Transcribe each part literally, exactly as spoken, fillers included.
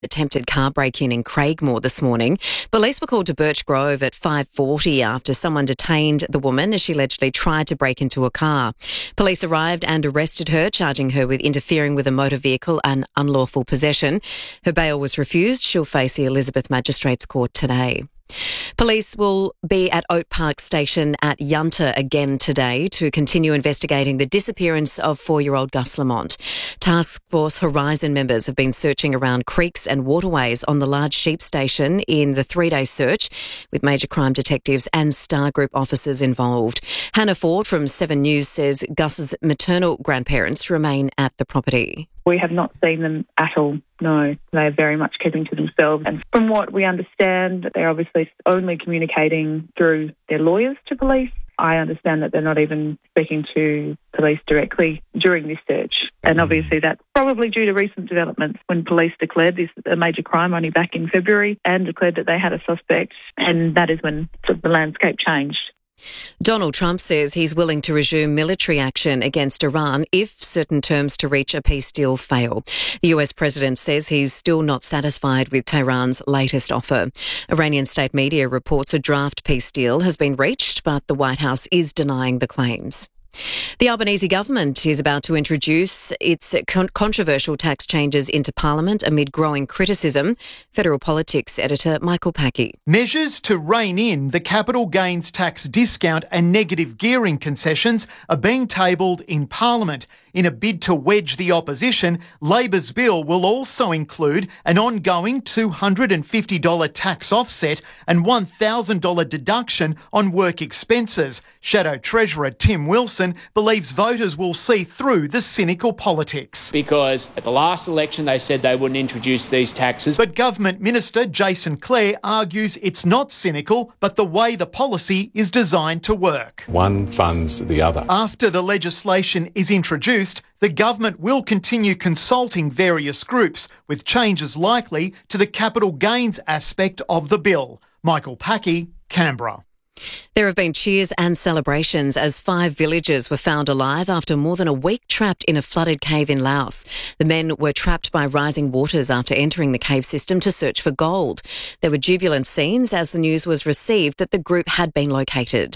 Attempted car break-in in Craigmore this morning. Police were called to Birch Grove at five forty after someone detained the woman as she allegedly tried to break into a car. Police arrived and arrested her, charging her with interfering with a motor vehicle and unlawful possession. Her bail was refused. She'll face the Elizabeth Magistrates Court today. Police will be at Oak Park Station at Yunta again today to continue investigating the disappearance of four-year-old Gus Lamont. Task Force Horizon members have been searching around creeks and waterways on the large sheep station in the three-day search, with major crime detectives and Star Group officers involved. Hannah Ford from Seven News says Gus's maternal grandparents remain at the property. We have not seen them at all, no. They are very much keeping to themselves. And from what we understand, they're obviously only communicating through their lawyers to police. I understand that they're not even speaking to police directly during this search. And obviously that's probably due to recent developments when police declared this a major crime only back in February and declared that they had a suspect, and that is when sort of the landscape changed. Donald Trump says he's willing to resume military action against Iran if certain terms to reach a peace deal fail. The U S president says he's still not satisfied with Tehran's latest offer. Iranian state media reports a draft peace deal has been reached, but the White House is denying the claims. The Albanese government is about to introduce its con- controversial tax changes into Parliament amid growing criticism. Federal Politics editor Michael Packey. Measures to rein in the capital gains tax discount and negative gearing concessions are being tabled in Parliament. In a bid to wedge the opposition, Labor's bill will also include an ongoing two hundred fifty dollars tax offset and one thousand dollars deduction on work expenses. Shadow Treasurer Tim Wilson believes voters will see through the cynical politics. Because at the last election they said they wouldn't introduce these taxes. But Government Minister Jason Clare argues it's not cynical, but the way the policy is designed to work. One funds the other. After the legislation is introduced, the government will continue consulting various groups, with changes likely to the capital gains aspect of the bill. Michael Packey, Canberra. There have been cheers and celebrations as five villagers were found alive after more than a week trapped in a flooded cave in Laos. The men were trapped by rising waters after entering the cave system to search for gold. There were jubilant scenes as the news was received that the group had been located.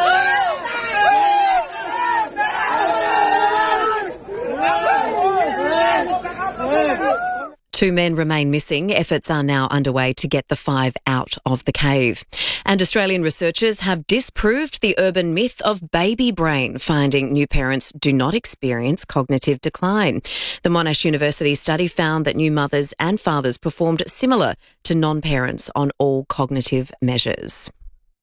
Two men remain missing. Efforts are now underway to get the five out of the cave. And Australian researchers have disproved the urban myth of baby brain, finding new parents do not experience cognitive decline. The Monash University study found that new mothers and fathers performed similar to non-parents on all cognitive measures.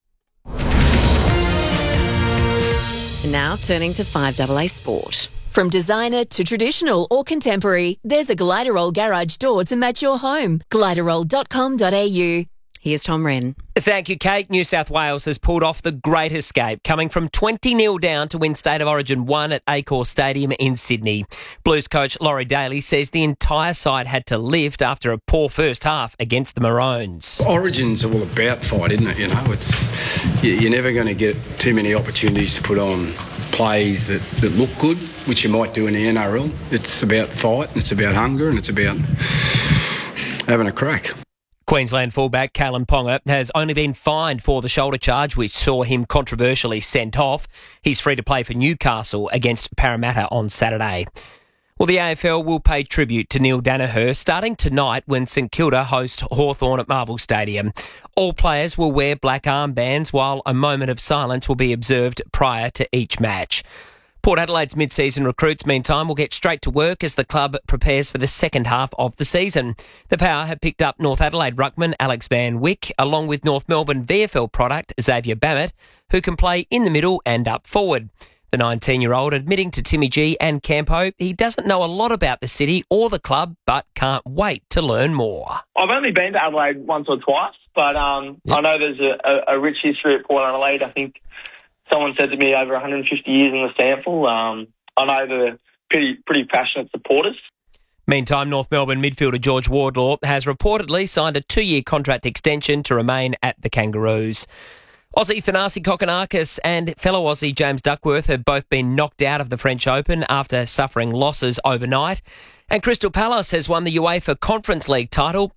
Now turning to five A A Sport. From designer to traditional or contemporary, there's a Gliderol garage door to match your home. gliderol dot com dot a u. Here's Tom Wren. Thank you, Kate. New South Wales has pulled off the great escape, coming from twenty nil down to win State of Origin one at Accor Stadium in Sydney. Blues coach Laurie Daly says the entire side had to lift after a poor first half against the Maroons. Origin's all about fight, isn't it? You know, it's you're never going to get too many opportunities to put on plays that, that look good, which you might do in the N R L. It's about fight, and it's about hunger, and it's about having a crack. Queensland fullback Callum Ponga has only been fined for the shoulder charge, which saw him controversially sent off. He's free to play for Newcastle against Parramatta on Saturday. Well, the A F L will pay tribute to Neil Daniher starting tonight when St Kilda host Hawthorn at Marvel Stadium. All players will wear black armbands while a moment of silence will be observed prior to each match. Port Adelaide's mid-season recruits, meantime, will get straight to work as the club prepares for the second half of the season. The Power have picked up North Adelaide ruckman Alex Van Wyk, along with North Melbourne V F L product Xavier Bammett, who can play in the middle and up forward. The nineteen-year-old admitting to Timmy G and Campo he doesn't know a lot about the city or the club, but can't wait to learn more. I've only been to Adelaide once or twice, but um, yep. I know there's a, a, a rich history at Port Adelaide. I think someone said to me over one hundred fifty years in the sample. Um, I know they're pretty, pretty passionate supporters. Meantime, North Melbourne midfielder George Wardlaw has reportedly signed a two-year contract extension to remain at the Kangaroos. Aussie Thanasi Kokkinakis and fellow Aussie James Duckworth have both been knocked out of the French Open after suffering losses overnight. And Crystal Palace has won the UEFA Conference League title